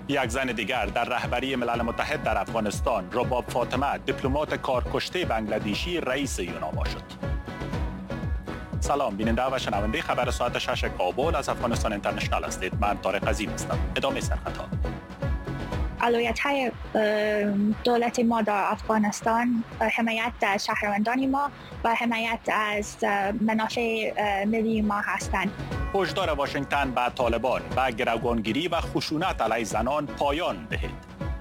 یک زن دیگر در رهبری ملل متحد در افغانستان، رباب فاطمه، دیپلمات کارکشته بنگلادیشی رئیس یوناما شد. سلام بیننده و شنونده خبر ساعت 6 کابل از افغانستان اینترنشنال هستید. من طارق عظیم هستم. ادامه سرخطها. اولویت‌های دولت ما در افغانستان حمایت از شهروندان ما و حمایت از منافع ملی ما هستند. هشدار واشنگتن به طالبان به گروگانگیری و خشونت علیه زنان پایان دهید.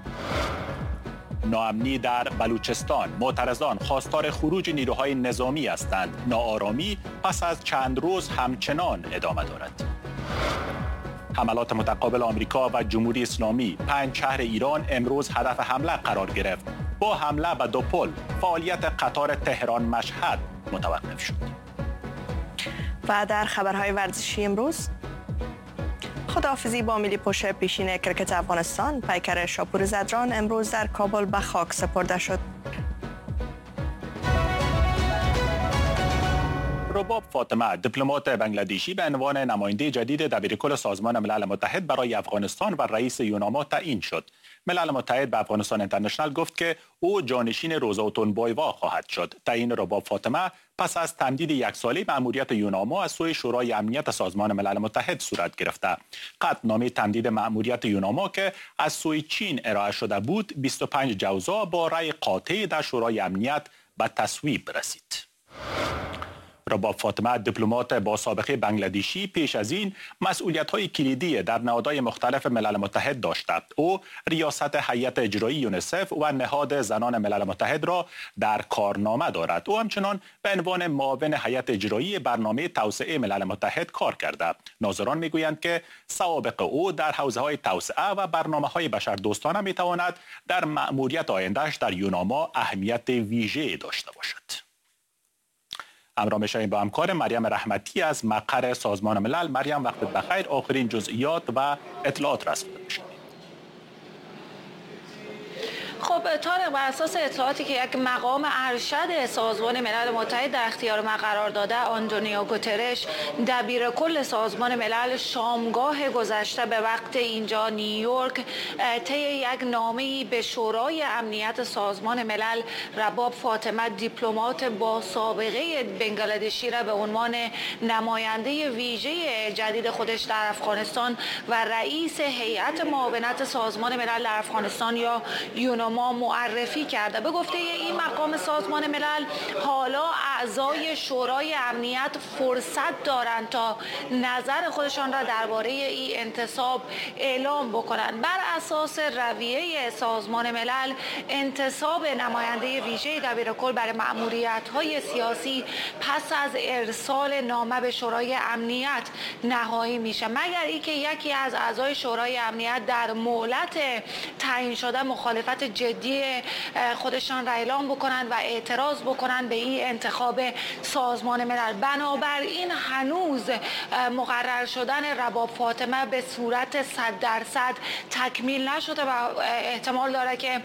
ناامنی در بلوچستان، معترضان خواستار خروج نیروهای نظامی هستند. ناآرامی پس از چند روز همچنان ادامه دارد. حملات متقابل آمریکا و جمهوری اسلامی، 5 شهر ایران امروز هدف حمله قرار گرفت. با حمله به 2 پل، فعالیت قطار تهران مشهد متوقف شد. و در خبرهای ورزشی امروز، خداحافظی با ملی پوش پیشین کرکت افغانستان، پیکر شاپور زدران امروز در کابل به خاک سپرده شد. رباب فاطمه، دیپلمات بنگلادیشی، به عنوان نماینده جدید دبیرکل سازمان ملل متحد برای افغانستان و رئیس یوناما تعیین شد. ملل متحد به افغانستان اینترنشنال گفت که او جانشین روزا تونبایوا خواهد شد. تعیین رباب فاطمه پس از تمدید 1 ساله مأموریت یوناما از سوی شورای امنیت سازمان ملل متحد صورت گرفته. قطعنامه تمدید مأموریت یوناما که از سوی چین ارائه شده بود، 25 جوزا با رأی قاطع در شورای امنیت به تصویب رسید. رباب فاطمه، دیپلمات با سابقه بنگلادیشی، پیش از این مسئولیت‌های کلیدی در نهادهای مختلف ملل متحد داشته. او ریاست هیئت اجرایی یونیسف و نهاد زنان ملل متحد را در کارنامه دارد. او همچنان به عنوان معاون هیئت اجرایی برنامه توسعه ملل متحد کار کرده. ناظران میگویند که سوابق او در حوزه‌های توسعه و برنامه‌های بشردوستانه میتواند در مأموریت آینده‌اش در یوناما اهمیت ویژه‌ای داشته باشد. همراه میشویم با همکار مریم رحمتی از مقر سازمان ملل. مریم، وقتت بخیر. آخرین جزئیات و اطلاعات رسیده باشید. خب طارق، بر اساس اطلاعاتی که یک مقام ارشد سازمان ملل متحد در اختیار من قرار داده، آنتونیو گوترش، دبیرکل سازمان ملل، شامگاه گذشته به وقت اینجا نیویورک طی یک نامه‌ای به شورای امنیت سازمان ملل رباب فاطمه، دیپلمات با سابقه بنگلادشی را به عنوان نماینده ویژه جدید خودش در افغانستان و رئیس هیئت معاونت سازمان ملل در افغانستان یا یوناما معرفی کرده. به گفته این مقام سازمان ملل، حالا اعضای شورای امنیت فرصت دارند تا نظر خودشان را درباره این انتصاب اعلام بکنند. بر اساس رویه سازمان ملل، انتصاب نماینده ویژه دبیرکل برای مأموریت‌های سیاسی پس از ارسال نامه به شورای امنیت نهایی میشه، مگر اینکه یکی از اعضای شورای امنیت در مهلت تعیین شده مخالفت جدی خودشان را اعلام بکنند و اعتراض بکنند به این انتخاب سازمان ملل. بنابراین هنوز مقرر شدن رباب فاطمه به صورت 100% تکمیل نشده و احتمال داره که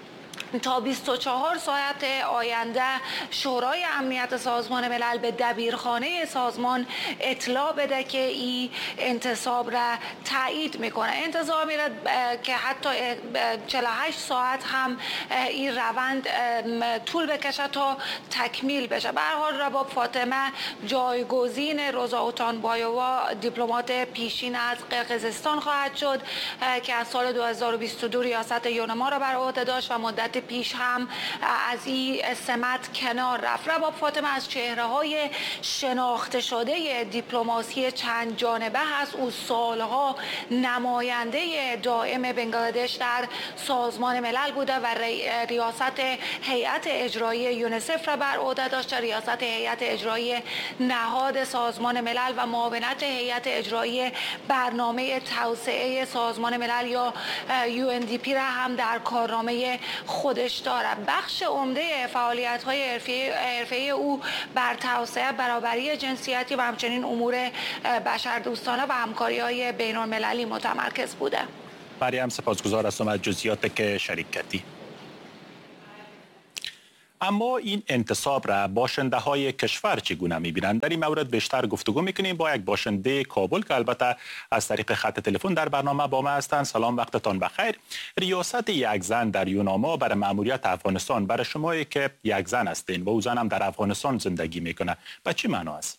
تا 24 ساعت آینده شورای امنیت سازمان ملل به دبیرخانه سازمان اطلاع بده که این انتصاب را تایید میکنه. انتظار میره که حتی 48 ساعت هم این روند طول بکشه تا تکمیل بشه. به هر حال رباب فاطمه جایگزین روزا تونبایوا، دیپلمات پیشین از قرقیزستان خواهد شد که از سال 2022 ریاست یوناما را بر عهده داشت و مدت پیش هم از این سمت کنار رفت. رباب فاطمه از چهره‌های شناخته شده دیپلماسی چند جانبه هست. او سالها نماینده دائم بنگلادش در سازمان ملل بوده و ریاست هیئت اجرایی یونیسف را بر عهده داشت، ریاست هیئت اجرایی نهاد سازمان ملل و معاونت هیئت اجرایی برنامه توسعه سازمان ملل یا UNDP را هم در کارنامه خودش دارد. بخش عمده فعالیت‌های حرفه‌ای او بر توسعه، برابری جنسیتی و همچنین امور بشردوستانه و همکاری‌های بین‌المللی متمرکز بوده. مریم، سپاسگزار هستم از جزئیاتی که شریک کردی. اما این انتصاب را باشنده های کشور چگونه می‌بینند؟ در این مورد بیشتر گفتگو می‌کنیم با یک باشنده کابل که البته از طریق خط تلفن در برنامه با ما هستند. سلام، وقتتان بخیر. ریاست یک زن در یوناما برای مأموریت افغانستان برای شمایی که یک زن هستین و او زن هم در افغانستان زندگی میکنه به چی معنا است؟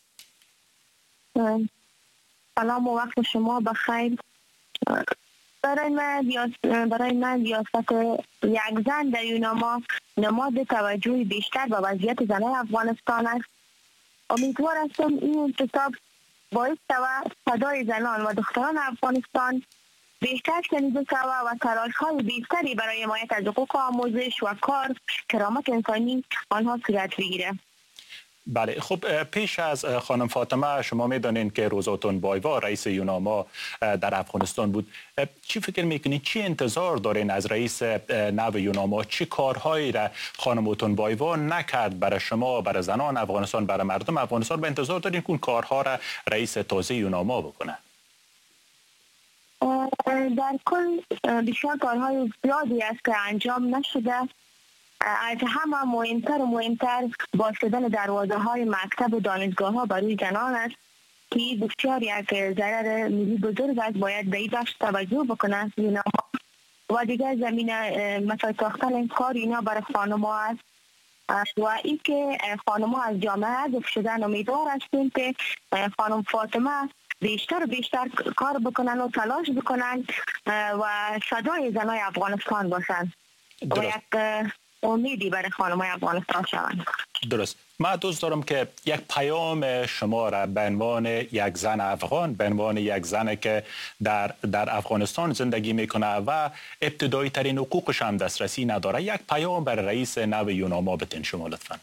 سلام و وقت شما بخیر. برای من ریاست یک زن در یوناما نماد توجه بیشتر به وضعیت زنان افغانستان است. امیدوار هستم این انتصاب باعث شود صدای زنان و دختران افغانستان بیشتر شنیده شود و تلاش‌های بیشتری برای حمایت از حقوق آموزش و کار، کرامت انسانی آنها صورت بگیره. بله، خب پیش از خانم فاطمه شما میدانین که روزا اتونبایوا رئیس یوناما در افغانستان بود. چی فکر میکنید؟ چی انتظار دارین از رئیس نو یوناما؟ چی کارهایی را خانم اتونبایوا نکرد برای شما، برای زنان افغانستان، برای مردم افغانستان و انتظار دارین که اون کارها را رئیس تازه یوناما بکنه؟ در کل بسیار کارهای زیادی است که انجام نشده. از همه مهمتر باز شدن دروازه های مکتب و دانشگاه ها برای زنان است که بسیار یک ضرر ملی بزرگ است. باید به این بخش توجه بکنند و دیگر زمینه مثلا ساختن این کار اینا برای خانم‌ها است و این که خانم‌ها از جامعه حذف شدن. امیدوار هستیم که خانم فاطمه بیشتر کار بکنن و تلاش بکنن و صدای زنای افغانستان باشن و یک امیدی برای خانم‌های افغانستان شوند. درست. من دوست دارم که یک پیام شما را به عنوان یک زن افغان، به عنوان یک زن که در افغانستان زندگی میکنه و ابتدایی ترین حقوقش هم دسترسی نداره، یک پیام برای رئیس نو یوناما بتین شما لطفا.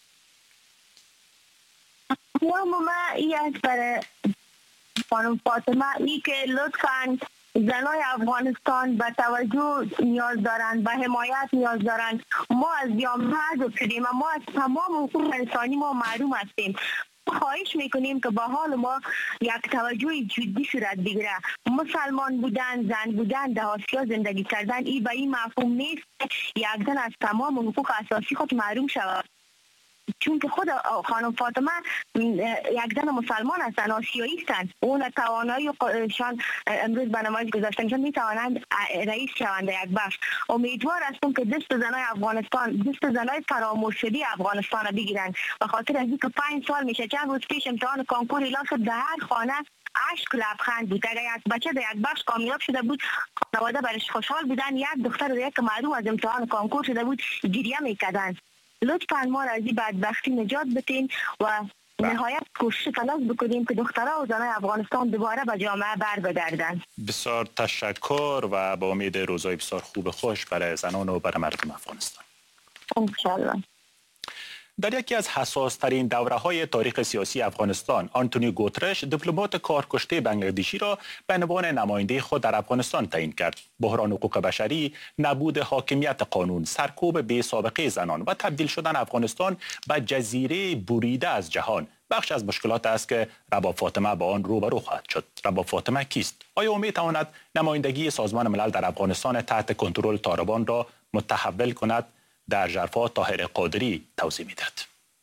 پیام من این است برای خانم فاطمه، این که لطفاً زنای افغانستان به توجه نیاز دارند، به حمایت نیاز دارند. ما از جامعه حذف شدیم، ما از تمام حقوق انسانی ما محروم هستیم. خواهش میکنیم که با حال ما یک توجه جدی صورت بگیره. مسلمان بودن، زن بودن، در آسیا زندگی کردن، این به این مفهوم نیست یک زن از تمام حقوق اساسی خود محروم شود. چون که خود خانم فاطمه یک زن مسلمان هستند، آسیایی هستند. اون تواناییشان امروز به نمایش گذاشتنشان میتوانند رئیس شوند یک بخش. امیدوار هستم که دست زنای افغانستان، دست زنای فراموش شده افغانستان را بگیرند. به خاطر از اینکه 5 سال میشه، چند روز پیش امتحان کنکور اعلام شد، در هر خانه اشک لبخند بود. اگر یک بچه در یک بخش کامیاب شده بود، خانواده برش خوشحال بودن. یک دختر در یک معلوم از امتحان کنکور شده بود، گریه میکردند. لطفاً ما را از این بدبختی نجات بدین و نهایت کوشش تلاش بکنیم که دخترها و زنان افغانستان دوباره به جامعه برگردند. بسیار تشکر و با امید روزای بسیار خوب خوش برای زنان و برای مردم افغانستان. انشالله. در یکی از حساس‌ترین دوره‌های تاریخ سیاسی افغانستان، آنتونیو گوترش دیپلمات کارکشته بنگلادشی را به عنوان نماینده خود در افغانستان تعیین کرد. بحران حقوق بشری، نبود حاکمیت قانون، سرکوب بی سابقه زنان و تبدیل شدن افغانستان به جزیره بریده از جهان بخش از مشکلات است که رباب فاطمه با آن روبرو خواهد شد. رباب فاطمه کیست؟ آیا او می‌تواند نمایندگی سازمان ملل در افغانستان تحت کنترل طالبان را متحول کند؟ در ژرفا طاهر قادری توضیح می‌دهد.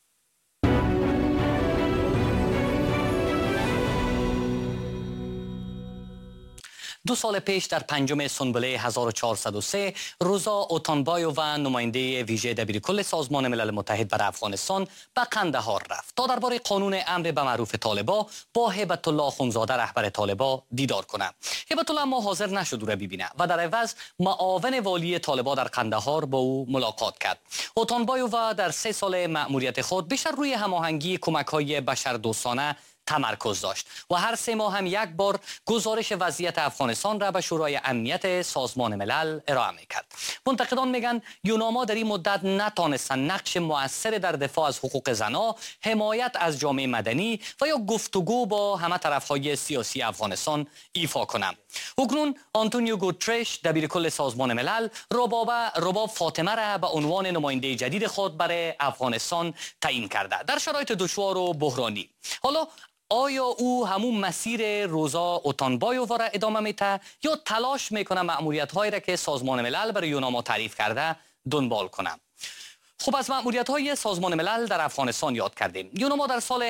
2 سال پیش در 5 سنبله 1403 روزا اوتانبایو و نماینده ویژه دبیرکل سازمان ملل متحد برای افغانستان به قندهار رفت تا درباره قانون امر به معروف طالبا با هیبت الله اخوندزاده رهبر طالبا دیدار کنه. هیبت الله ما حاضر نشد او را ببینه و در عوض معاون والی طالبا در قندهار با او ملاقات کرد. اوتانبایو در 3 سال مأموریت خود بیشتر روی هماهنگی کمک‌های بشردوستانه تمرکز داشت و هر 3 ماه هم یک بار گزارش وضعیت افغانستان را به شورای امنیت سازمان ملل ارائه میکرد. منتقدان میگن یوناما در این مدت نتانستند نقش مؤثر در دفاع از حقوق زنان، حمایت از جامعه مدنی و یا گفتگو با همه طرفهای سیاسی افغانستان ایفا کنند. اکنون آنتونیو گوترش دبیرکل سازمان ملل رباب فاطمه را به عنوان نماینده جدید خود برای افغانستان تعیین کرده در شرایط دشوار و بحرانی. حالا آیا او همون مسیر روزا اوتانبایو را ادامه میده یا تلاش میکنه مأموریت‌هایی را که سازمان ملل برای یوناما تعریف کرده دنبال کنه؟ خب از مأموریت‌های سازمان ملل در افغانستان یاد کردیم. یوناما در سال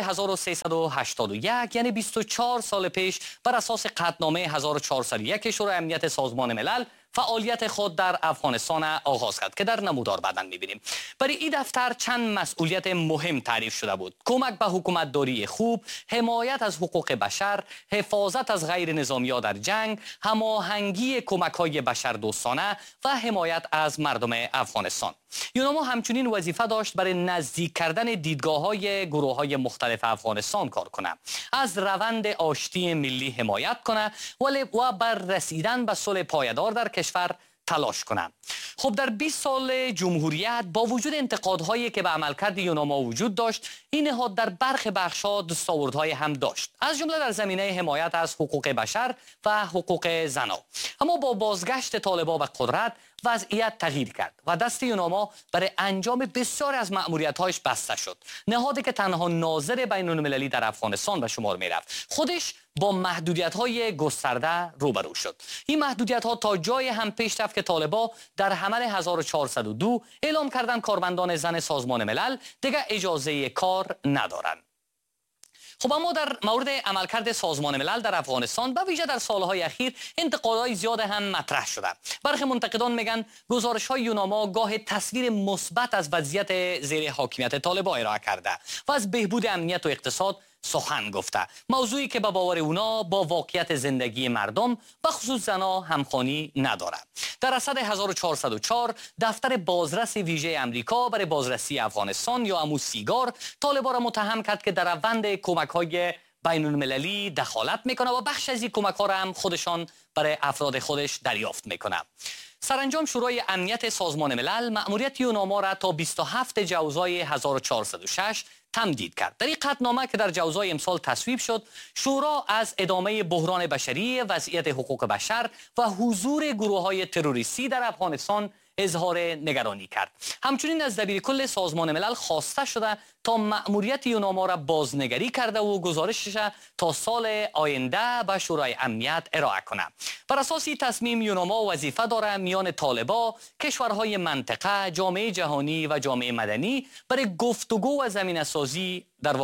1381 یعنی 24 سال پیش بر اساس قطعنامه 1401 شورای امنیت سازمان ملل فعالیت خود در افغانستان آغاز کرد که در نمودار بعداً می‌بینیم. برای این دفتر چند مسئولیت مهم تعریف شده بود: کمک به حکومتداری خوب، حمایت از حقوق بشر، حفاظت از غیر نظامی‌ها در جنگ، هماهنگی کمک‌های بشردوستانه و حمایت از مردم افغانستان. یوناما همچنین وظیفه داشت برای نزدیک کردن دیدگاه‌های گروه‌های مختلف افغانستان کار کنه، از روند آشتی ملی حمایت کنه و بر رسیدن به صلح پایدار در کشور تلاش کنند. خب در 20 سال جمهوریت با وجود انتقادهایی که به عملکرد یوناما وجود داشت، این نهاد در برخی بخش‌ها دستاوردهای هم داشت، از جمله در زمینه حمایت از حقوق بشر و حقوق زنان. اما با بازگشت طالبان به قدرت وضعیت تغییر کرد و دست یوناما برای انجام بسیاری از مأموریت‌هایش بسته شد. نهادی که تنها ناظر بین‌المللی در افغانستان به شمار می‌رفت، خودش با محدودیت‌های گسترده روبرو شد. این محدودیت‌ها تا جای هم پیش رفت که طالبان در حمل 1402 اعلام کردند کارمندان زن سازمان ملل دیگر اجازه کار ندارند. خب اما در مورد عملکرد سازمان ملل در افغانستان به ویژه در سالهای اخیر انتقادهای زیاد هم مطرح شده. برخی منتقدان میگن گزارش‌های یوناما گاه تصویر مثبت از وضعیت زیر حاکمیت طالبان ارائه کرده و از بهبود امنیت و اقتصاد سخن گفته، موضوعی که به باور اونا با واقعیت زندگی مردم و خصوص زنا همخوانی ندارد. در رصد 1404 دفتر بازرس ویژه امریکا برای بازرسی افغانستان یا همون سیگار طالبان را متهم کرد که در روند کمک‌های بین‌المللی دخالت میکنه و بخش از این کمک‌ها را هم خودشان برای افراد خودش دریافت میکنه. سرانجام شورای امنیت سازمان ملل مأموریت یوناما را تا 27 جوزای 1406 تمدید کرد. در این قطعنامه که در جوزای امسال تصویب شد، شورا از ادامه بحران بشری، وضعیت حقوق بشر و حضور گروه‌های تروریستی در افغانستان اظهار نگرانی کرد. همچنین از دبیرکل سازمان ملل خواسته شده تا مأموریت یوناما را بازنگری کرده و گزارشش تا سال آینده به شورای امنیت ارائه کنه. بر اساس این تصمیم یوناما وظیفه داره میان طالبان، کشورهای منطقه، جامعه جهانی و جامعه مدنی برای گفتگو و زمینه‌سازی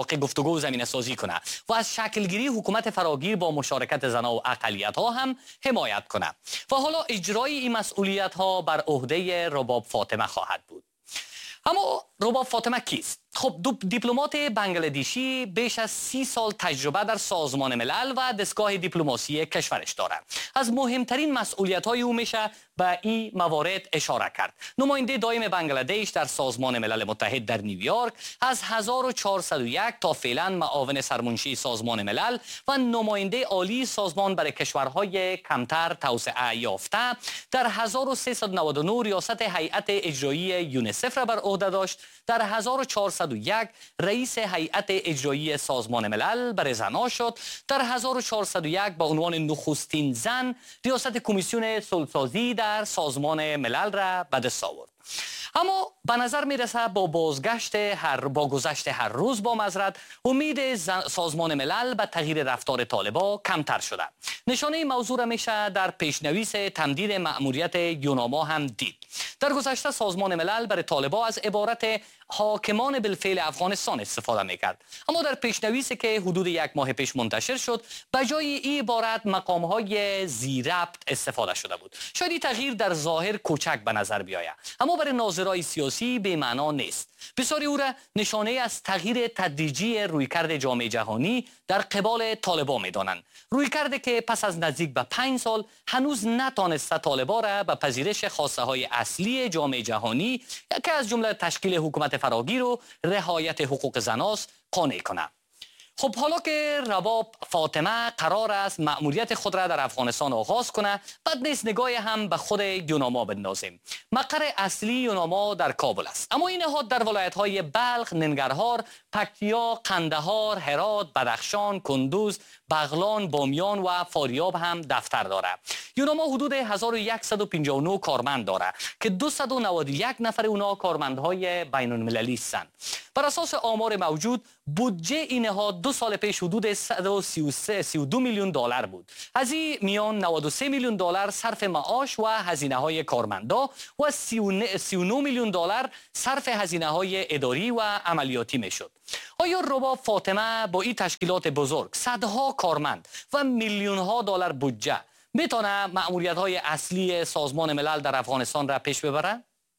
کنه و از شکلگیری حکومت فراگیر با مشارکت زنان و اقلیت‌ها هم حمایت کنه و حالا اجرای این مسئولیت‌ها بر عهده رباب فاطمه خواهد بود. اما رباب فاطمه کیست؟ خب دیپلمات بنگلادشی بیش از 30 سال تجربه در سازمان ملل و دستگاه دیپلماسی کشورش دارد. از مهمترین مسئولیت‌های او میشه به این موارد اشاره کرد. نماینده دائم بنگلادش در سازمان ملل متحد در نیویورک از 1401 تا فعلا معاون سرمنشی سازمان ملل و نماینده عالی سازمان برای کشورهای کمتر توسعه یافته، در 1399 ریاست هیئت اجرایی یونیسف را بر عهده داشت. در 1401 رئیس هیئت اجرایی سازمان ملل برای زنان شد. در 1401 با عنوان نخستین زن ریاست کمیسیون صلح‌سازی در سازمان ملل را به دست آورد. اما به نظر میرسه با گذشت هر روز با معذرت امید سازمان ملل به تغییر رفتار طالبان کمتر شده. نشانه این موضوع را میشه در پیشنویس تمدید مأموریت یوناما هم دید. در گذشته سازمان ملل برای طالبان از عبارت حاکمان بالفعل افغانستان استفاده میکرد، اما در پیشنویسی که حدود 1 ماه پیش منتشر شد به جای این عبارت مقامهای ذی‌ربط استفاده شده بود. شاید این تغییر در ظاهر کوچک به نظر بیاید، اما برای ناظرای سیاسی به معنا نیست. بسیاری او را نشانه از تغییر تدریجی رویکرد جامعه جهانی در قبال طالبان میدانند. رویکردی که پس از نزدیک به 5 سال هنوز نتانسته طالبان را به پذیرش خواسته های اصلی جامعه جهانی که از جمله تشکیل حکومت فراگیر و رعایت حقوق زناست قانع کنند. خب حالا که رباب فاطمه قرار است مأموریت خود را در افغانستان آغاز کنه، بد نیست نگاهی هم به خود یوناما بندازیم. مقر اصلی یوناما در کابل است، اما این نهاد در ولایت‌های بلخ، ننگرهار، پکتیا، قندهار، هرات، بدخشان، کندوز، بغلان، بامیان و فاریاب هم دفتر دارد. یوناما حدود 1159 کارمند داره که 291 نفر اونا کارمندهای بین المللی هستند. بر اساس آمار موجود بودجه این نهاد 2 سال پیش حدود 132 میلیون دلار بود. از این میان 93 میلیون دلار صرف معاش و هزینه های کارمندا و 39 میلیون دلار صرف هزینه های اداری و عملیاتی میشد. آیا رباب فاطمه با این تشکیلات بزرگ، صدها کارمند و میلیون ها دلار بودجه میتونه مأموریت های اصلی سازمان ملل در افغانستان را پیش ببره؟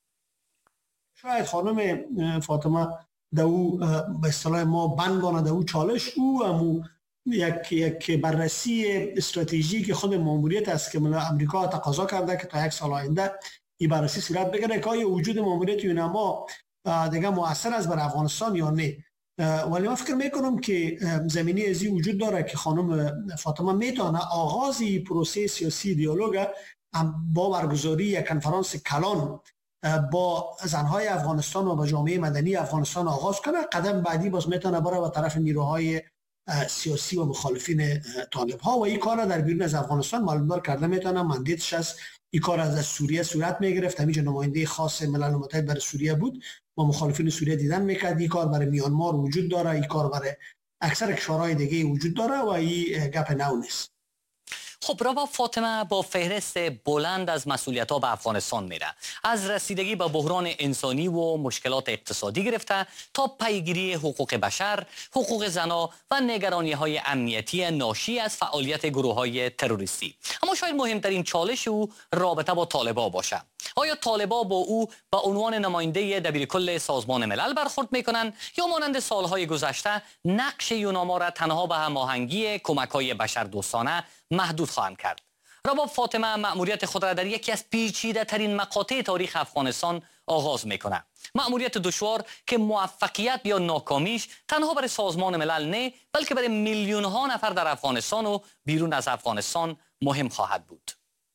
شاید خانم فاطمه دو به اصطلاح ما بندانه دو چالش او همو یک بررسی استراتژی که خود ماموریت است که امریکا تقاضا کرده که تا 1 سال آینده این بررسی صورت بگیره که آیا وجود ماموریت یوناما دیگه مؤثر است بر افغانستان یا نه. ولی من فکر میکنم که زمینی ازی وجود داره که خانم فاطمه میتونه آغازی پروسه سیاسی دیالوگ با برگزاری یک کنفرانس کلان با زنهای افغانستان و با جامعه مدنی افغانستان آغاز کنه. قدم بعدی باز میتونه بره به طرف نیروهای سیاسی و مخالفین طالب ها و این کار در بیرون از افغانستان معلومدار کرده میتونه. مندیتش از این کار از سوریه صورت میگرفت، همینجا نماینده خاص ملل متحد برای سوریه بود و مخالفین سوریه دیدن میکرد. این کار برای میانمار وجود داره، این کار برای اکثر کشورهای دیگه وجود داره و این گپ نو نیست. خب رباب فاطمه با فهرست بلند از مسئولیت‌ها به افغانستان میره، از رسیدگی به بحران انسانی و مشکلات اقتصادی گرفته تا پیگیری حقوق بشر، حقوق زنان و نگرانی‌های امنیتی ناشی از فعالیت گروه‌های تروریستی. اما شاید مهمترین چالش او رابطه با طالبان باشه. آیا طالبان با او به عنوان نماینده دبیرکل سازمان ملل برخورد میکنن یا مانند سالهای گذشته نقش یوناما را تنها به هماهنگی کمک‌های بشردوستانه محدود خواهند کرد؟ رباب فاطمه مأموریت خود را در یکی از پیچیده ترین مقاطع تاریخ افغانستان آغاز میکنه. مأموریت دشوار که موفقیت یا ناکامیش تنها برای سازمان ملل نه بلکه برای میلیون ها نفر در افغانستان و بیرون از افغانستان مهم خواهد بود.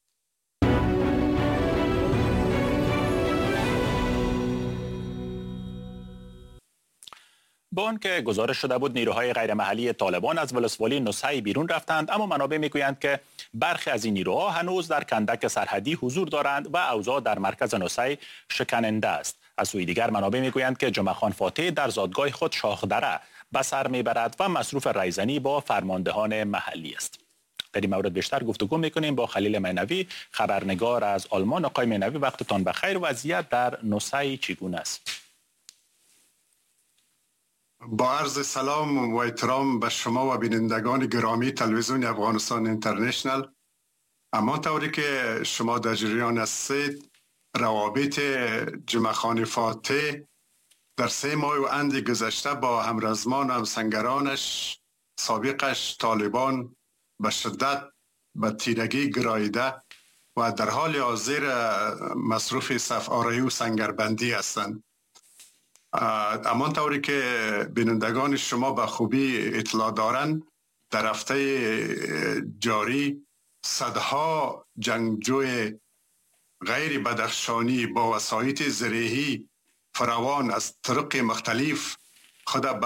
با آن که گزارش شده بود نیروهای غیر محلی طالبان از ولسوالی نوسای بیرون رفتند، اما منابع میگویند که برخی از این نیروها هنوز در کندک سرحدی حضور دارند و اوضاع در مرکز نوسای شکننده است. از سوی دیگر منابع میگویند که جمعه خان فاتح در زادگاه خود شاخدره به سر میبرد و مصروف رایزنی با فرماندهان محلی است. در این مورد بیشتر گفتگو میکنیم با خلیل مینوی، خبرنگار از آلمان. آقای مینوی وقتتان بخیر. وضعیت در نوسای چگونه است؟ با عرض سلام و احترام به شما و بینندگان گرامی تلویزیون افغانستان اینترنشنل، همانطوری که شما در جریان هستید، روابط جمعه خان فاتح در 3 ماه و اند گذشته با همرزمان و همسنگرانش سابقش طالبان به شدت به تیرگی گراییده و در حال حاضر مصروف صف آرایی و سنگربندی هستند. همانطوری که بینندگان شما به خوبی اطلاع دارند، در هفته جاری صدها جنگجوی غیر بدخشانی با وسایط زرهی فراوان از طرق مختلف خود به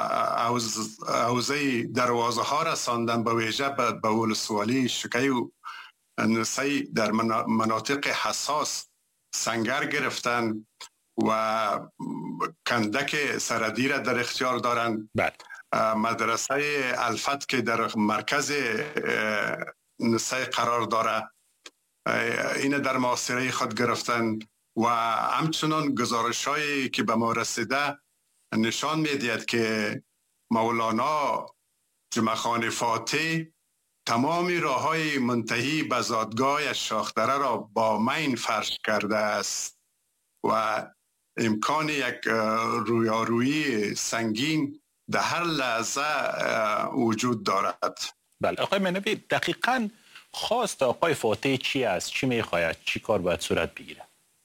حوزه دروازه ها رساندن، به ویژه به ولسوالی شکی و نوسای در مناطق حساس سنگر گرفتن و کندک سرحدی را در اختیار دارند. مدرسه الفت که در مرکز نوسای قرار داره این در محاصره خود گرفتن و همچنان گزارش‌هایی که به ما رسیده نشان می‌دهد که مولانا جمعه خان فاتح تمام راه‌های منتهی به زادگاه شاخدره را با مین فرش کرده است و امکان یک رویارویی سنگین در هر لحظه وجود دارد. بله آقای مینوی، دقیقاً خواست آقای فاتح چی است؟ چی میخواید؟ چی کار باید صورت بگیره؟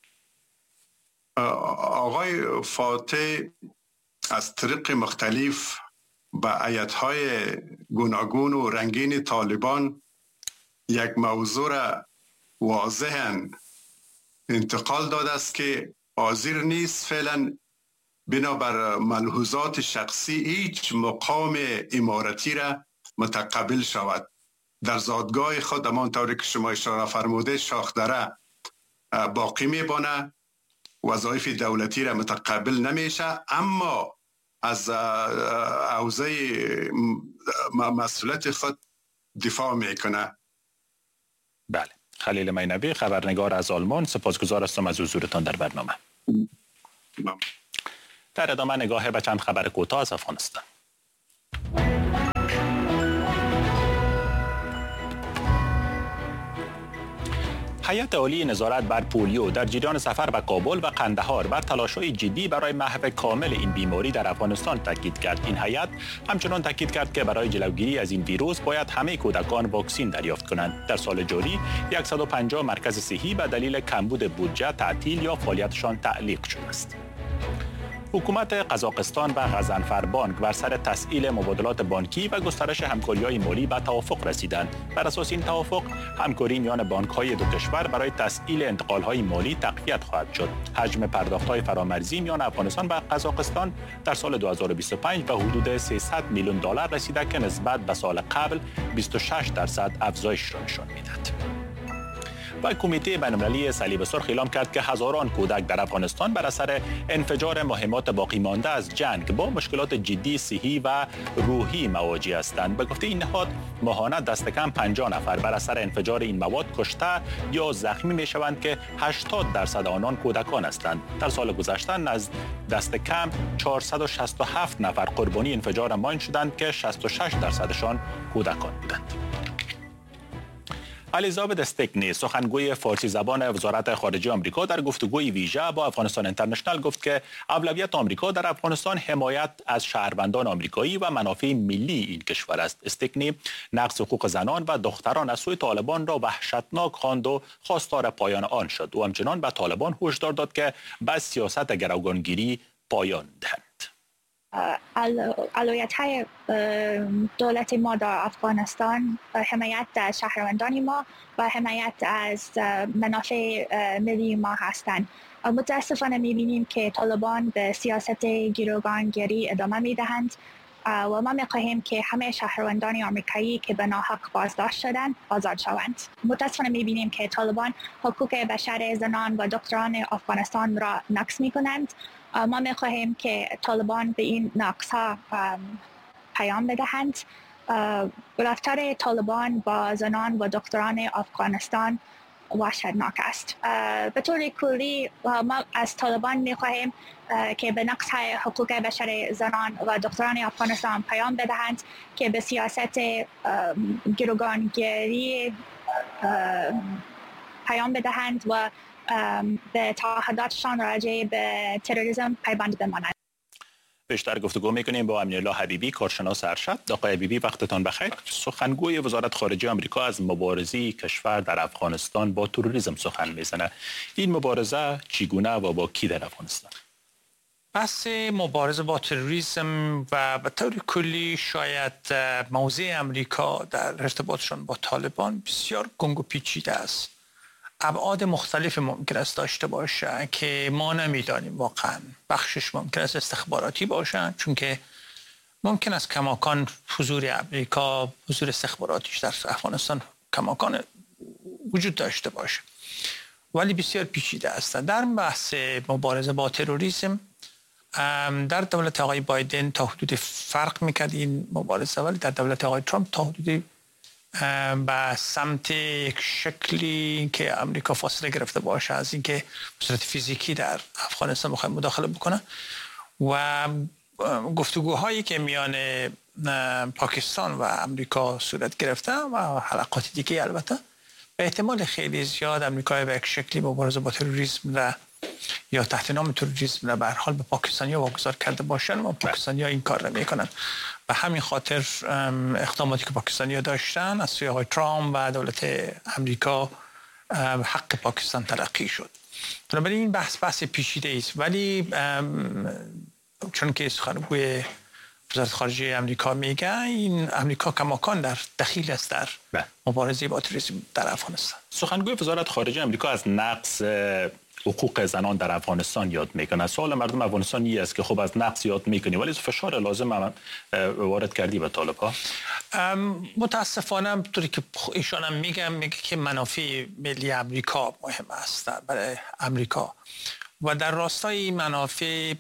آقای فاتح از طریق مختلف به ایت‌های گوناگون و رنگین طالبان یک موضوع را واضحاً انتقال داده است که حاضر نیست فعلا بنابر ملحوظات شخصی هیچ مقام امارتی را متقبل شود در زادگاه خود همان طوری که شما اشاره فرموده شاخدره باقی میبانه، وظایف دولتی را متقبل نمیشه، اما از حوزه مسئولیت خود دفاع میکنه. بله. خلیل مینوی، خبرنگار از آلمان، سپاسگزار هستم از حضورتان در برنامه. در ادامه نگاه به چند خبر کوتاه از افغانستان. هیئت عالی نظارت بر پولیو در جریان سفر به کابل و قندهار بر تلاش‌های جدی برای محو کامل این بیماری در افغانستان تاکید کرد. این هیئت همچنان تاکید کرد که برای جلوگیری از این ویروس باید همه کودکان واکسین دریافت کنند. در سال جاری 150 مرکز صحی به دلیل کمبود بودجه تعطیل یا فعالیتشان تعلیق شده است. حکومت قزاقستان و غضنفر بانک بر سر تسهیل مبادلات بانکی و گسترش همکاری‌های مالی به توافق رسیدند. بر اساس این توافق، همکاری میان بانک‌های دو کشور برای تسهیل انتقال‌های مالی تقویت خواهد شد. حجم پرداخت‌های فرامرزی میان افغانستان و قزاقستان در سال 2025 به حدود 300 میلیون دلار رسیده که نسبت به سال قبل 26% افزایش را نشان می‌دهد. و کمیته بین‌المللی صلیب سرخ اعلام کرد که هزاران کودک در افغانستان بر اثر انفجار مهمات باقی مانده از جنگ با مشکلات جدی صحی و روحی مواجه هستند. به گفته این نهاد، ماهانه دست کم 50 نفر بر اثر انفجار این مواد کشته یا زخمی میشوند که 80% آنان کودکان هستند. در سال گذشته دست کم 467 نفر قربانی انفجار ماین شدند که 66%شان کودکان بودند. الیزابت استکنی، سخنگوی فارسی زبان وزارت خارجه آمریکا، در گفتگوی ویژه با افغانستان اینترنشنال گفت که اولویت آمریکا در افغانستان حمایت از شهروندان آمریکایی و منافع ملی این کشور است. استکنی نقض حقوق زنان و دختران از سوی طالبان را وحشتناک خواند و خواستار پایان آن شد. او همچنان به طالبان هشدار داد که به سیاست گروگانگیری پایان دهند. اولویت‌های دولت ما در افغانستان حمایت از شهروندان ما و حمایت از منافع ملی ما هستند. متاسفانه می‌بینیم که طالبان به سیاست گروگانگیری ادامه می‌دهند و ما می‌خواهیم که همه شهروندان آمریکایی که به ناحق بازداشت شدند آزاد شوند. متاسفانه می‌بینیم که طالبان حقوق بشر زنان و دختران افغانستان را نقض می‌کنند. ما می‌خواهیم که طالبان به این نقص‌ها پیام بدهند. رفتار طالبان با زنان و دختران افغانستان وحشتناک است. به طور کلی ما از طالبان می‌خواهیم که به نقض حقوق بشر زنان و دختران افغانستان پیام بدهند، که به سیاست گروگانگیری پیام بدهند و به تعهداتشان راجع به تروریسم پایبند بمانند. بیشتر گفتگو میکنیم با امینالله حبیبی، کارشناس ارشد. آقای حبیبی، وقتتان بخیر. سخنگوی وزارت خارجه آمریکا از مبارزه کشور در افغانستان با تروریسم سخن میزنه. این مبارزه چگونه و با کی در افغانستان؟ بحث مبارزه با تروریسم و به طور کلی شاید موضع امریکا در ارتباطشان با طالبان بسیار گنگ و پیچیده است. ابعاد مختلف ممکن است داشته باشه که ما نمیدانیم. واقعا بخشش ممکن است استخباراتی باشن، چون که ممکن است کماکان حضور امریکا، حضور استخباراتیش در افغانستان کماکان وجود داشته باشه، ولی بسیار پیچیده است. در بحث مبارزه با تروریسم در دولت آقای بایدن تا حدود فرق میکرد این مبارزه، ولی در دولت آقای ترامپ تا حدودی به سمت یک شکلی که امریکا فاصله گرفته باشه از اینکه به صورت فیزیکی در افغانستان بخواد مداخله بکنه. و گفتگوهایی که میان پاکستان و امریکا صورت گرفته و حلقات دیگه البته به احتمال خیلی زیاد امریکا به یک شکلی مبارزه با تروریسم یا تحت نام تروریسم به هر حال به پاکستانی‌ها واگذار کرده باشن و پاکستانی‌ها این کار را میکنن. به همین خاطر اقداماتی که پاکستانی‌ها داشتن از سوی آقای ترامپ و دولت امریکا حق پاکستان تلقی شد. بنابراین این بحث پیچیده است، ولی چون که سخنگوی وزارت خارجه امریکا میگه این امریکا کماکان در دخیل است در مبارزه با تروریسم در افغانستان. سخنگوی وزارت خارجه امریکا از نقض حقوق زنان در افغانستان یاد میکنه. سوال مردم افغانستان این است که خب از نقص یاد میکنی ولی فشار لازم وارد کردی به طالبان. متاسفانه طوری که ایشان میگه که منافع ملی امریکا مهم است برای امریکا و در راستای این منافع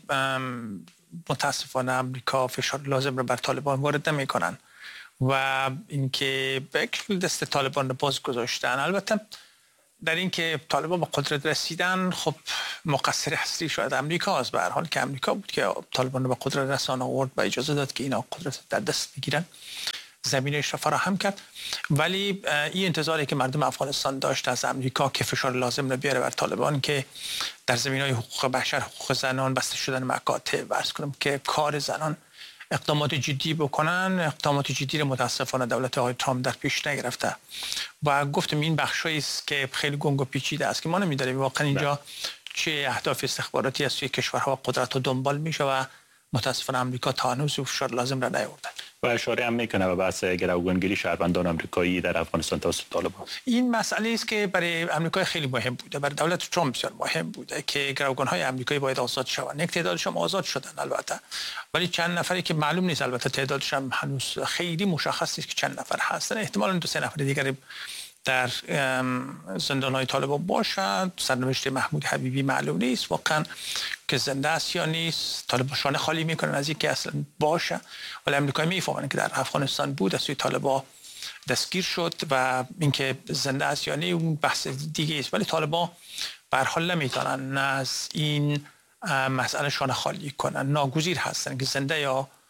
متاسفانه امریکا فشار لازم رو بر طالبان وارد نمیکنن و اینکه به دست طالبان رو باز گذاشتن. البته در اینکه طالبان به قدرت رسیدن خب مقصر اصلی شاید امریکا است، به هر حال که امریکا بود که طالبان رو به قدرت رسانه آورد و اجازه داد که اینا قدرت در دست بگیرن، زمینش را فراهم کرد. ولی این انتظاری که مردم افغانستان داشت از امریکا که فشار لازم رو بیاره بر طالبان که در زمینهای حقوق بشر، حقوق زنان، بسته شدن مکاتب، عرض کنم که کار زنان اقدامات جدی بکنن، اقدامات جدی رو متاسفانه دولت آقای ترامپ در پیش نگرفته و گفتم این بخشایی است که خیلی گنگ و پیچیده است که ما نمی‌دانیم واقعا اینجا چه اهداف استخباراتی است توی کشورها و قدرت رو دنبال میشه و متاسفانه امریکا تا هنوز فشار لازم را نیاورده. و اشاره هم میکنه به بحث گروگانگیری شهروندان آمریکایی در افغانستان توسط طالبان. این مسئله است که برای آمریکا خیلی مهم بوده، برای دولت ترامپ بسیار مهم بوده که گروگانهای آمریکایی باید آزاد شوند. یک تعدادشون آزاد شدن البته، ولی چند نفری که معلوم نیست، البته تعدادشون هنوز خیلی مشخص نیست که چند نفر هستن. احتمالاً 2-3 نفر دیگر در زندان‌های طالبان باشند. سرنوشت محمود حبیبی معلوم نیست واقعا که زنده است یا نیست. طالبان شانه خالی میکنن از اینکه اصلا باشه، ولی امریکایی میفهمن که در افغانستان بود، از سوی طالبان دستگیر شد و اینکه زنده است یا نه اون بحث دیگه است. ولی طالبان به هر حال نمیتونن از این مسئله شانه خالی کنن. ناگزیر هستن که زنده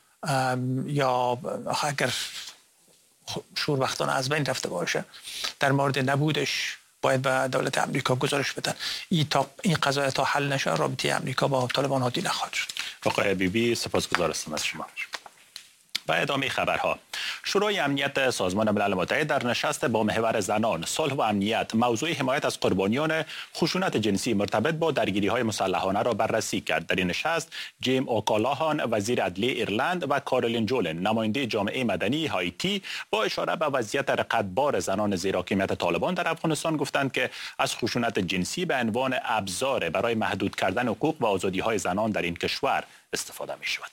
یا اگر شوربختانه از بین رفته باشه در مورد نبودش باید به دولت امریکا گزارش بدن. این قضیه تا حل نشه رابطه امریکا با طالبان عادی نخواهد شد. آقای حبیبی سپاسگزار هستم از شما. و ادامه خبرها. شورای امنیت سازمان ملل متحد در نشست با محور زنان، صلح و امنیت موضوع حمایت از قربانیان خشونت جنسی مرتبط با درگیری‌های مسلحانه را بررسی کرد. در این نشست جیم اوکالاهان وزیر عدلیه ایرلند و کارولین جولن نماینده جامعه مدنی هایتی با اشاره به وضعیت رقتبار زنان زیر حاکمیت طالبان در افغانستان گفتند که از خشونت جنسی به عنوان ابزار برای محدود کردن حقوق و آزادی‌های زنان در این کشور استفاده می‌شود.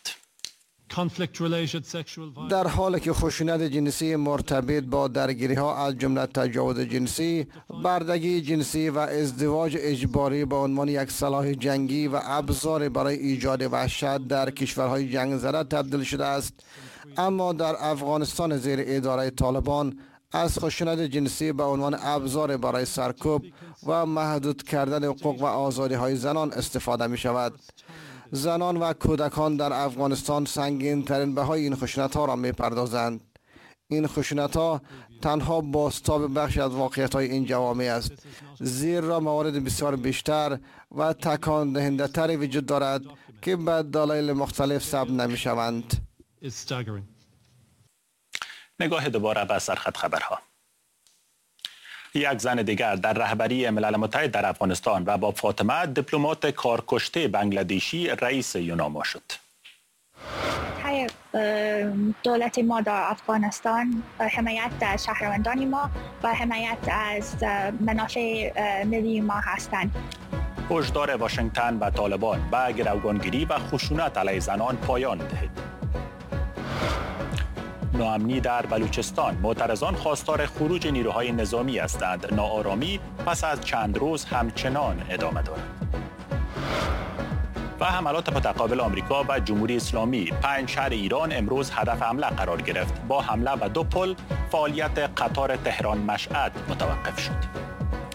در حالی که خشونت جنسی مرتبط با درگیری‌ها از جمله تجاوز جنسی، بردگی جنسی و ازدواج اجباری به عنوان یک سلاح جنگی و ابزار برای ایجاد وحشت در کشورهای جنگ زده تبدیل شده است، اما در افغانستان زیر اداره طالبان از خشونت جنسی به عنوان ابزار برای سرکوب و محدود کردن حقوق و آزادی‌های زنان استفاده می‌شود. زنان و کودکان در افغانستان سنگین ترین بهای این خشونت ها را می پردازند. این خشونت ها تنها بازتاب بخش از واقعیت های این جوامع است، زیرا موارد بسیار بیشتر و تکان دهنده تری وجود دارد که به دلایل مختلف ثبت نمی شوند. نگاه دوباره به سرخط خبرها. یک زن دیگر در رهبری ملل متحد در افغانستان و با فاطمه دیپلمات کارکشته بنگلادشی رئیس یوناما شد. دولت ما در افغانستان حمایت از شهروندان ما و حمایت از منافع ملی ما هستند. هشدار واشنگتن به طالبان به گروگانگیری و خشونت علیه زنان پایان دهید. ناامنی در بلوچستان، معترضان خواستار خروج نیروهای نظامی هستند. ناآرامی پس از چند روز همچنان ادامه دارد. و حملات متقابل آمریکا و جمهوری اسلامی، 5 شهر ایران امروز هدف حمله قرار گرفت. با حمله به 2 پل فعالیت قطار تهران مشهد متوقف شد.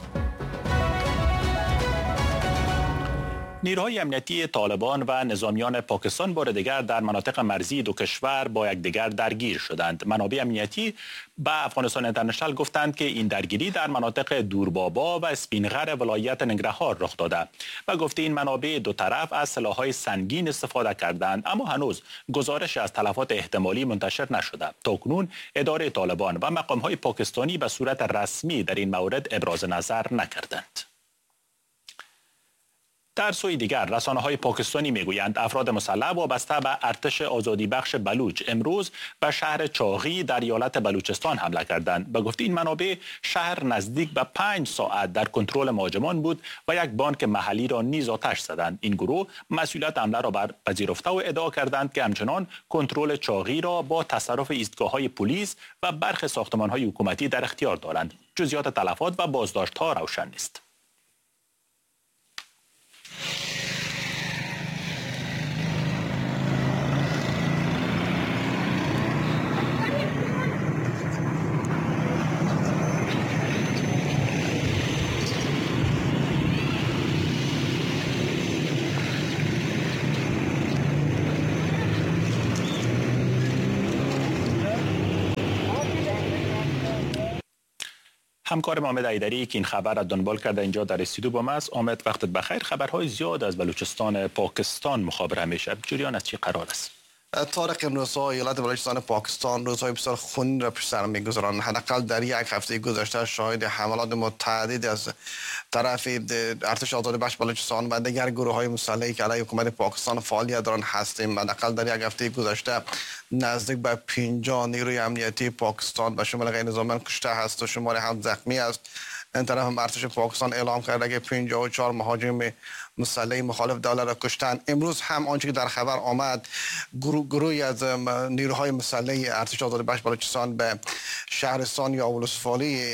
نیروهای امنیتی طالبان و نظامیان پاکستان بار دیگر در مناطق مرزی دو کشور با یکدیگر درگیر شدند. منابع امنیتی به افغانستان اینترنشنال گفتند که این درگیری در مناطق دوربابا و اسپینغر ولایت ننگرهار رخ داده و گفته این منابع دو طرف از سلاح‌های سنگین استفاده کردند، اما هنوز گزارش از تلفات احتمالی منتشر نشده. تاکنون اداره طالبان و مقام‌های پاکستانی به صورت رسمی در این مورد ابراز نظر نکردند. در سوی دیگر رسانه‌های پاکستانی میگویند افراد مسلح وابسته به ارتش آزادی بخش بلوچ امروز به شهر چاغی در ایالت بلوچستان حمله کردند. به گفته این منابع شهر نزدیک به 5 ساعت در کنترل مهاجمان بود و یک بانک محلی را نیز آتش زدند. این گروه مسئولیت حمله را پذیرفته و ادعا کردند که همچنان کنترل چاغی را با تصرف ایستگاه‌های پلیس و برخی ساختمان‌های حکومتی در اختیار دارند. جزئیات تلفات و بازداشت‌ها روشن نیست. همکارم حامد ایدری که این خبر را دنبال کرده اینجا در استودیو با ما است. حامد وقتت بخیر. خبرهای زیاد از بلوچستان پاکستان مخابره میشه. جریان از چی قرار است؟ طارق امروزها ایالت بلوچستان پاکستان روزهای بسیار خونین را پشت سر میگذارند. حداقل در یک هفته گذشته شاهد حملات متعدد از طرف ارتش آزادی بخش بلوچستان و دیگر گروه های مسلحی که علیه حکومت پاکستان فعالیت دارند هستیم. حداقل در یک هفته گذشته نزدیک به 50 نیروی امنیتی پاکستان به شمول غیر نظامیان کشته است و شمار هم زخمی است. این طرف هم ارتش پاکستان اعلام کرده که 54 مهاجم مسلح مخالف دولت را کشتند. امروز هم آنچه که در خبر آمد گروهی از نیروهای مسلح ارتش آزادی بخش بلوچستان به شهرستان یا ولسوالی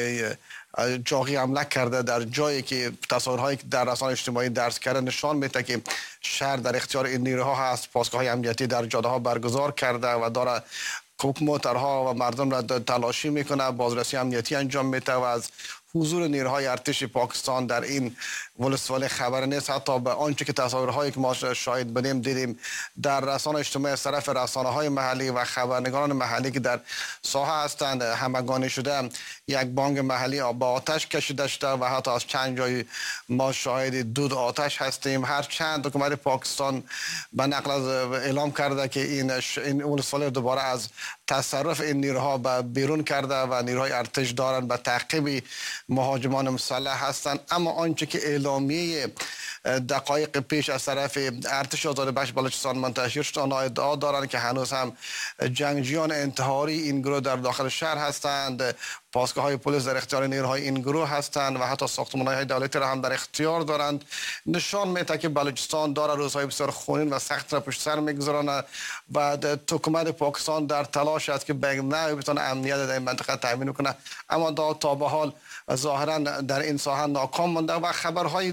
چاغی حمله کرده در جایی که تصاویرهایی که در رسانه‌های اجتماعی درج کرده نشان میده که شهر در اختیار این نیروها هست. پاسگاه‌های امنیتی در جاده‌ها برگزار کرده و داره موترها و مردم را تلاشی میکنه، بازرسی امنیتی انجام میده و از حضور نیروهای ارتش پاکستان در این ولسوالی خبر نیست. حتی به آنچه که تصاویرهایی که ما شاهد بودیم دیدیم در رسانه اجتماعی از طرف رسانه‌های محلی و خبرنگاران محلی که در ساحه هستند همگانی شده یک بانک محلی با آتش کشیده شده و حتی از چند جای ما شاهد دود آتش هستیم. هر چند حکومت پاکستان به نقل از اعلام کرده که این ولسوالی دوباره از تصرف این نیروها به بیرون کرده و نیروهای ارتش دارند به تعقیب مهاجمان مسلح هستند، اما آنچه که اعلامیه دقایق پیش از طرف ارتش آزادی بخش بلوچستان منتشر شد آنها ادعا دارند که هنوز هم جنگجویان انتحاری این گروه در داخل شهر هستند. پاسگاه‌های پلیس در اختیار نیروهای این گروه هستند و حتی ساختمان‌های دولتی را هم در اختیار دارند. نشان میده که بلوچستان داره روزهای بسیار خونین و سخت را پشت سر میگذارند و حکومت پاکستان در تلاش است که به نوعی بتونه امنیت در این منطقه تامین کنه، اما تا به حال ظاهرا در این ساحه ناکام مانده و خبرهای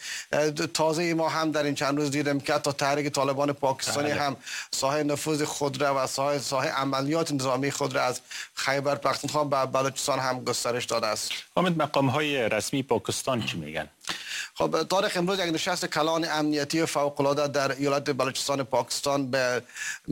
تازه ما هم در این چند روز دیدیم که تا تحریک طالبان پاکستانی هم ساحه نفوذ خود را و ساحه عملیات نظامی خود را از خیبر پختونخوا به بلوچستان هم گسترش داده است. حامد مقام‌های رسمی پاکستان چی میگن؟ خب تاریخ امروز یک نشست کلان امنیتی فوق‌العاده در ایالت بلوچستان پاکستان به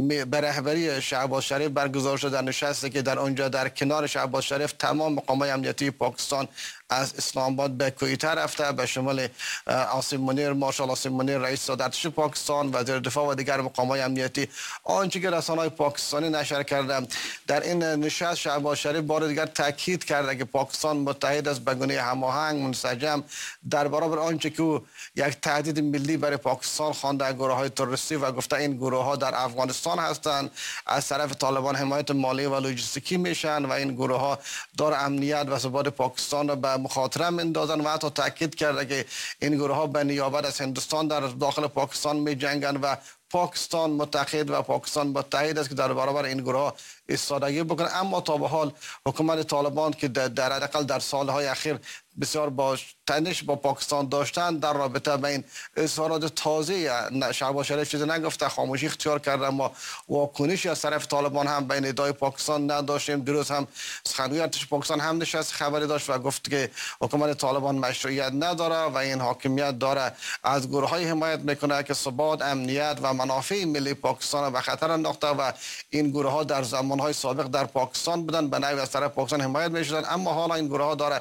رهبری شهباز شریف برگزار شد. در نشستی که در اونجا در کنار شهباز شریف تمام مقام‌های امنیتی پاکستان از اسلام آباد به کویته رفته به شمول عاصم منیر، مارشال عاصم منیر رئیس صدر ارتش پاکستان، وزیر دفاع و دیگر مقام‌های امنیتی. آنچه که رسانه‌های پاکستانی نشر کردند در این نشست شهباز شریف بار دیگر تاکید کرده که پاکستان متحد است به گونه هماهنگ منسجم در برابر آنچه که او یک تهدید ملی برای پاکستان خوانده گروه‌های تروریستی و گفته این گروه‌ها در افغانستان هستند، از طرف طالبان حمایت مالی و لوجستیکی میشن و این گروه‌ها دار امنیت و ثبات پاکستان را به مخاطره میندازن و حتی تاکید کرده که این گروه‌ها به نیابت از هندوستان در داخل پاکستان می‌جنگند و پاکستان متحد و پاکستان متحد است که در برابر این گروه ایستادگی بکنه. اما تا به حال حکومت طالبان که در حداقل در سالهای اخیر بسیار با تنش با پاکستان داشتن در رابطه با این اظهارات تازه شهباز شریف چیزی نگفته، خاموشی اختیار کرده. ما واکنشی از طرف طالبان هم بین ادعای پاکستان نداشتیم. دیروز هم سخنگوی ارتش پاکستان هم نشست خبری داشت و گفت که حکومت طالبان مشروعیت نداره و این حاکمیت داره از گروه‌های حمایت میکنه که ثبات، امنیت و منافع ملی پاکستان به خطر انداخته و این گروه‌ها در زمانهای سابق در پاکستان بودن به نوعی از طرف پاکستان حمایت میشدن، اما حالا این گروه‌ها داره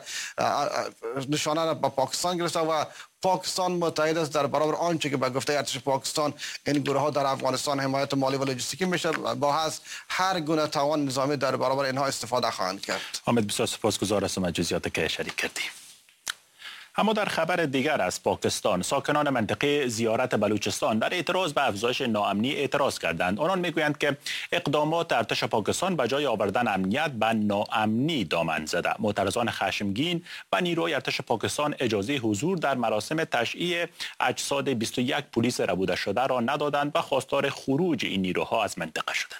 نشانه را با پاکستان گرفته و پاکستان متحد است در برابر آنچه که به گفته ارتش پاکستان این گروه‌ها در افغانستان حمایت مالی و لوجستیکی میشه با هر گونه توان نظامی در برابر اینها استفاده خواهند کرد. حامد بسیار سپاسگزار هستم از جزئیاتی که شریک کردی. اما در خبر دیگر از پاکستان، ساکنان منطقه زیارت بلوچستان در اعتراض به افزایش ناامنی اعتراض کردند. آنان میگویند که اقدامات ارتش پاکستان به جای آوردن امنیت به ناامنی دامن زده. معترضان خشمگین به نیروی ارتش پاکستان اجازه حضور در مراسم تشییع اجساد 21 پلیس ربوده شده را ندادند و خواستار خروج این نیروها از منطقه شدند.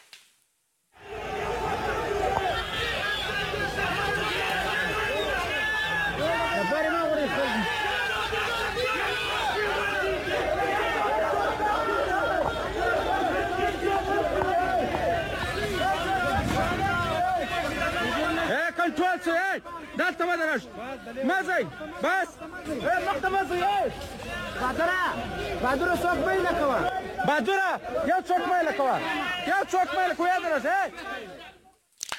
کنترل سویت دلتا مدرش مزی بس وقت مزی بادره سوک میل کوا بادره یا سوک میل کوا یا سوک میل کویا درش